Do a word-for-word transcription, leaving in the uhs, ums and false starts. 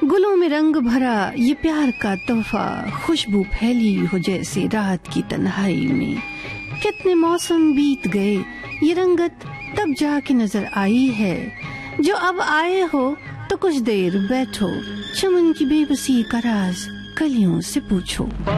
गुलों में रंग भरा ये प्यार का तोहफा, खुशबू फैली हो जैसे रात की तन्हाई में। कितने मौसम बीत गए, ये रंगत तब जाके नजर आई है। जो अब आए हो तो कुछ देर बैठो, चमन की बेबसी का राज कलियों से पूछो।